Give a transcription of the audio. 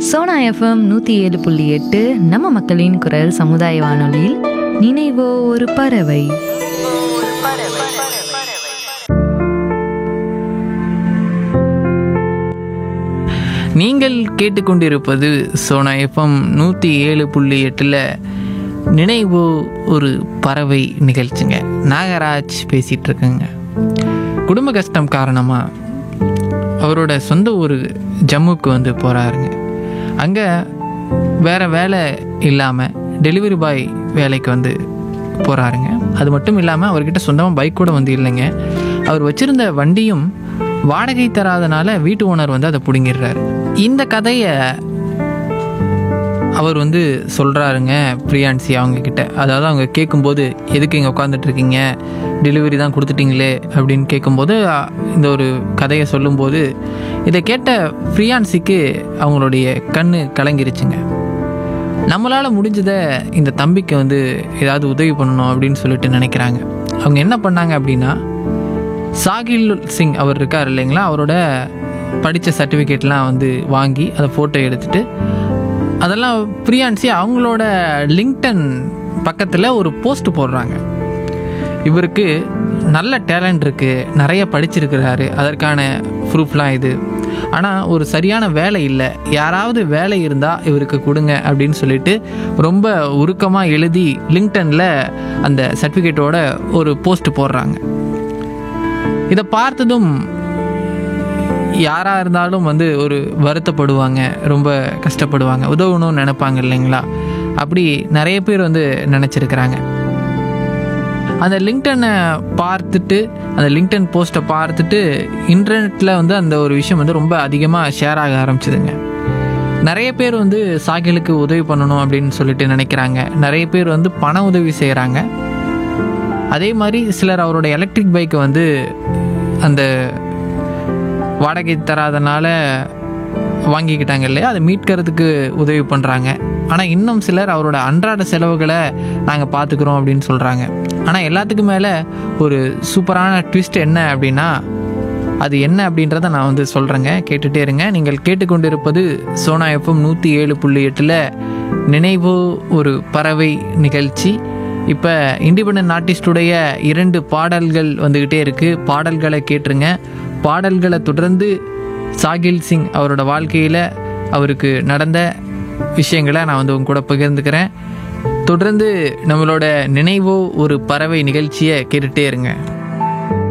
Sona FM 107.8 நம்ம மக்களின் குரல் சமுதாய வானொலியில் நினைவோ ஒரு பறவை. நீங்கள் கேட்டுக்கொண்டிருப்பது சோனா எஃப்எம் 107.8 நினைவோ ஒரு பறவை நிகழ்ச்சிங்க. நாகராஜ் பேசிகிட்டு இருக்கேங்க. குடும்ப கஷ்டம் காரணமாக அவரோட சொந்த ஊர் ஜம்முக்கு வந்து போகிறாருங்க. அங்கே வேறு வேலை இல்லாமல் டெலிவரி பாய் வேலைக்கு வந்து போகிறாருங்க. அது மட்டும் இல்லாமல் அவர்கிட்ட சொந்தமாக பைக் கூட வந்து இல்லைங்க. அவர் வச்சுருந்த வண்டியும் வாடகை தராதனால வீட்டு ஓனர் வந்து அதை பிடுங்கிடுறாரு. இந்த கதையை அவர் வந்து சொல்கிறாருங்க பிரியான்சி அவங்கக்கிட்ட. அதாவது அவங்க கேட்கும்போது, எதுக்கு இங்கே உட்காந்துட்ருக்கீங்க, டெலிவரி தான் கொடுத்துட்டிங்களே அப்படின்னு கேட்கும்போது இந்த ஒரு கதையை சொல்லும்போது இதை கேட்ட பிரியான்சிக்கு அவங்களுடைய கண்ணு கலங்கிருச்சுங்க. நம்மளால் முடிஞ்சதை இந்த தம்பிக்கு வந்து ஏதாவது உதவி பண்ணணும் அப்படின்னு சொல்லிட்டு நினைக்கிறாங்க. அவங்க என்ன பண்ணாங்க அப்படின்னா, சாகில் சிங் அவர் இருக்கார் இல்லைங்களா, அவரோட படித்த சர்டிஃபிகேட்லாம் வந்து வாங்கி அதை ஃபோட்டோ எடுத்துகிட்டு அதெல்லாம் பிரியான்சி அவங்களோட லிங்க்டன் பக்கத்தில் ஒரு போஸ்ட் போடுறாங்க. இவருக்கு நல்ல டேலண்ட் இருக்குது, நிறைய படிச்சிருக்கிறாரு, அதற்கான ப்ரூஃப்லாம் இது. ஆனால் ஒரு சரியான வேலை இல்லை, யாராவது வேலை இருந்தால் இவருக்கு கொடுங்க அப்படின்னு சொல்லிட்டு ரொம்ப உருக்கமாக எழுதி லிங்க்டனில் அந்த சர்டிஃபிகேட்டோட ஒரு போஸ்ட் போடுறாங்க. இதை பார்த்ததும் யாராக இருந்தாலும் வந்து ஒரு வருத்தப்படுவாங்க, ரொம்ப கஷ்டப்படுவாங்க, உதவணும்னு நினைப்பாங்க இல்லைங்களா. அப்படி நிறைய பேர் வந்து நினச்சிருக்கிறாங்க. அந்த லிங்க்டனை பார்த்துட்டு, அந்த லிங்க்டன் போஸ்ட்டை பார்த்துட்டு இன்டர்நெட்டில் வந்து அந்த ஒரு விஷயம் வந்து ரொம்ப அதிகமாக ஷேர் ஆக ஆரம்பிச்சிதுங்க. நிறைய பேர் வந்து சாகிலுக்கு உதவி பண்ணணும் அப்படின்னு சொல்லிட்டு நினைக்கிறாங்க. நிறைய பேர் வந்து பண உதவி செய்கிறாங்க. அதே மாதிரி சிலர் அவரோட எலக்ட்ரிக் பைக்கை வந்து அந்த வாடகை தராதனால வாங்கிக்கிட்டாங்க இல்லையா, அதை மீட்கிறதுக்கு உதவி பண்ணுறாங்க. ஆனால் இன்னும் சிலர் அவரோட அன்றாட செலவுகளை நாங்கள் பார்த்துக்குறோம் அப்படின்னு சொல்கிறாங்க. ஆனால் எல்லாத்துக்கும் மேலே ஒரு சூப்பரான ட்விஸ்ட் என்ன அப்படின்னா, அது என்ன அப்படின்றத நான் வந்து சொல்கிறேங்க, கேட்டுகிட்டே இருங்க. நீங்கள் கேட்டுக்கொண்டிருப்பது சோனா எஃப்எம் 107.8 நினைவோ ஒரு பறவை நிகழ்ச்சி. இப்போ இண்டிபெண்டன்ட் ஆர்டிஸ்டுடைய 2 பாடல்கள் வந்துக்கிட்டே இருக்குது. பாடல்களை கேட்டுருங்க. பாடல்களை தொடர்ந்து சாகில் சிங் அவரோட வாழ்க்கையில் அவருக்கு நடந்த விஷயங்களை நான் வந்து உங்க கூட பகிர்ந்துக்கிறேன். தொடர்ந்து நம்மளோட நினைவோ ஒரு பறவை நிகழ்ச்சியை கேட்டுகிட்டே இருங்க.